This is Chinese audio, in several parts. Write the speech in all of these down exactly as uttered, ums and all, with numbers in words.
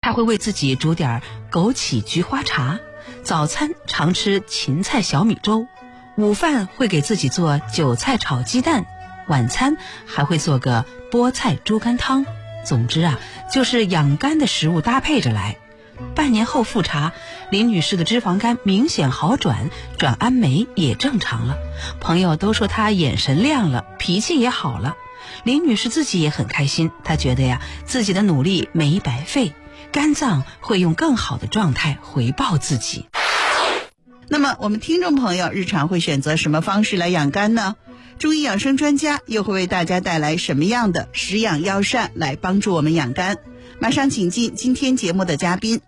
还会为自己煮点枸杞菊花茶，早餐常吃芹菜小米粥，午饭会给自己做韭菜炒鸡蛋，晚餐还会做个菠菜猪肝汤。总之啊，就是养肝的食物搭配着来。半年后复查，林女士的脂肪肝明显好转，转氨酶也正常了。朋友都说她眼神亮了，脾气也好了。林女士自己也很开心，她觉得呀，自己的努力没白费，肝脏会用更好的状态回报自己。 那么我们听众朋友日常会选择什么方式来养肝呢？中医养生专家又会为大家带来什么样的食养药膳来帮助我们养肝？马上请进今天节目的嘉宾。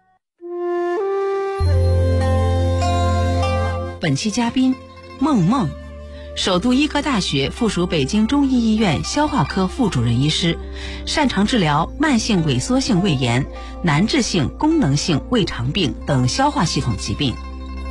本期嘉宾孟梦，首都医科大学附属北京中医医院消化科副主任医师，擅长治疗慢性萎缩性胃炎、难治性功能性胃肠病等消化系统疾病。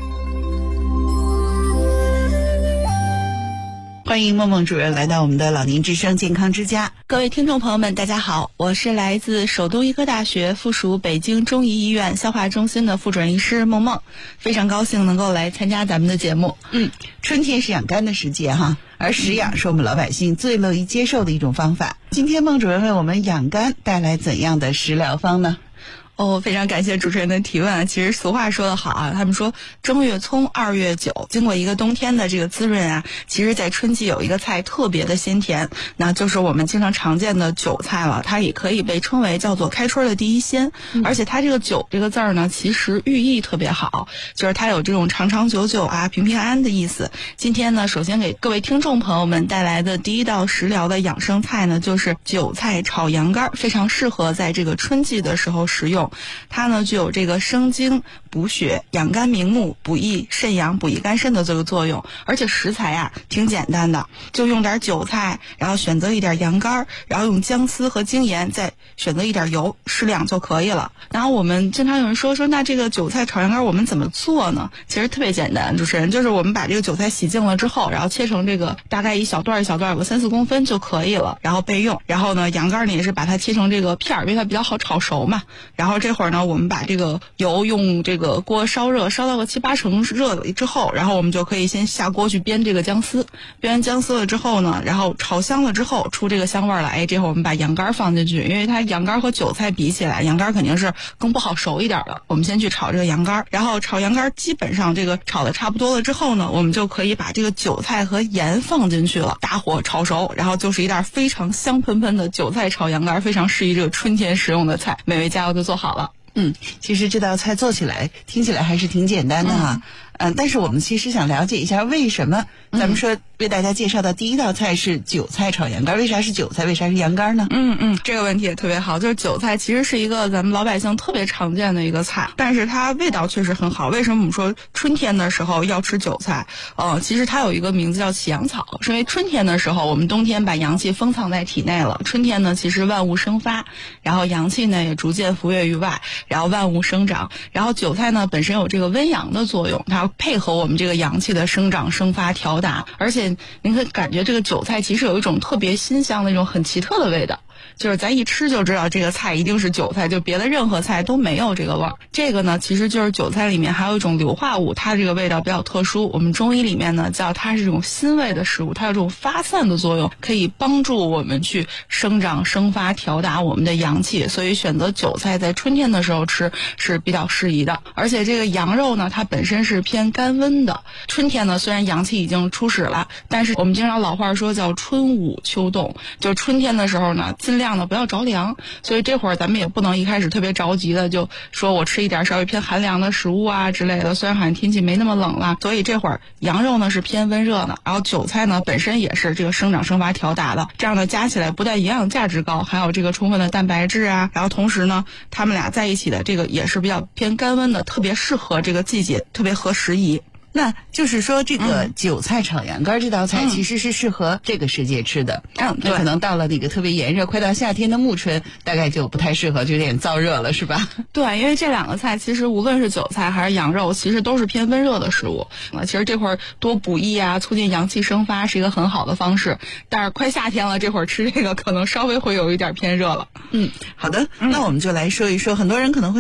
欢迎孟梦主任来到我们的老年之声健康之家。 各位听众朋友们，大家好，我是来自首都医科大学附属北京中医医院消化中心的副主任医师孟梦，非常高兴能够来参加咱们的节目。 嗯，春天是养肝的时节哈，而食养是我们老百姓最乐意接受的一种方法。今天孟主任为我们养肝带来怎样的食疗方呢？ 哦，非常感谢主持人的提问。其实俗话说得好啊，他们说正月葱二月韭，经过一个冬天的这个滋润啊，其实在春季有一个菜特别的鲜甜，那就是我们经常常见的韭菜了。它也可以被称为叫做开春的第一鲜，嗯、而且它这个韭这个字儿呢，其实寓意特别好，就是它有这种长长久久啊、平平安安的意思。今天呢，首先给各位听众朋友们带来的第一道食疗的养生菜呢，就是韭菜炒羊肝，非常适合在这个春季的时候食用。它呢具有这个生津补血、养肝明目、补益肾阳、补益肝肾的这个作用，而且食材啊挺简单的，就用点韭菜，然后选择一点羊肝，然后用姜丝和精盐，再选择一点油，适量就可以了。然后我们经常有人说说那这个韭菜炒羊肝我们怎么做呢？其实特别简单，主持人，就是我们把这个韭菜洗净了之后，然后切成这个大概一小段一小段，有个三四公分就可以了，然后备用。然后呢，羊肝呢也是把它切成这个片儿，因为它比较好炒熟嘛。然后这会儿呢，我们把这个油用这个锅烧热，烧到个七八成热了之后，然后我们就可以先下锅去煸这个姜丝，煸完姜丝了之后呢，然后炒香了之后出这个香味儿来，哎，这会儿我们把羊肝放进去，因为它羊肝和韭菜比起来，羊肝肯定是更不好熟一点的。我们先去炒这个羊肝，然后炒羊肝基本上这个炒的差不多了之后呢，我们就可以把这个韭菜和盐放进去了，大火炒熟，然后就是一道非常香喷喷的韭菜炒羊肝，非常适宜这个春天食用的菜，美味佳肴就做好了。 嗯，其实这道菜做起来听起来还是挺简单的哈，嗯、呃，但是我们其实想了解一下为什么咱们说为大家介绍的第一道菜是韭菜炒羊肝，为啥是韭菜，为啥是羊肝呢？ 嗯嗯，这个问题也特别好，就是韭菜其实是一个咱们老百姓特别常见的一个菜，但是它味道确实很好。为什么我们说春天的时候要吃韭菜？呃，其实它有一个名字叫起阳草，是因为春天的时候我们冬天把阳气封藏在体内了，春天呢其实万物生发，然后阳气呢也逐渐浮跃于外，然后万物生长，然后韭菜呢本身有这个温阳的作用，它配合我们这个阳气的生长生发调达，而且您可以感觉这个韭菜其实有一种特别馨香的一种很奇特的味道，就是咱一吃就知道这个菜一定是韭菜，就别的任何菜都没有这个味儿。这个呢其实就是韭菜里面还有一种硫化物，它这个味道比较特殊，我们中医里面呢叫它是这种辛味的食物，它有这种发散的作用，可以帮助我们去生长生发调达我们的阳气，所以选择韭菜在春天的时候吃是比较适宜的。而且这个羊肉呢它本身是偏甘温的，春天呢虽然阳气已经出始了，但是我们经常老话说叫春捂秋冻，就春天的时候呢尽量呢不要着凉，所以这会儿咱们也不能一开始特别着急的就说我吃一点稍微偏寒凉的食物啊之类的，虽然好像天气没那么冷了，所以这会儿羊肉呢是偏温热的，然后韭菜呢本身也是这个生长生发调达的，这样呢加起来不但营养价值高，还有这个充分的蛋白质啊，然后同时呢他们俩在一起的这个也是比较偏甘温的，特别适合这个季节，特别合时宜。 那就是说这个韭菜炒羊肝这道菜其实是适合这个时节吃的， 嗯， 那可能到了那个特别炎热快到夏天的暮春大概就不太适合，就有点燥热了是吧？ 对，因为这两个菜其实无论是韭菜还是羊肉其实都是偏温热的食物，其实这会儿多补益啊，促进阳气生发是一个很好的方式，但是快夏天了，这会儿吃这个可能稍微会有一点偏热了。 嗯，好的，那我们就来说一说，很多人可能会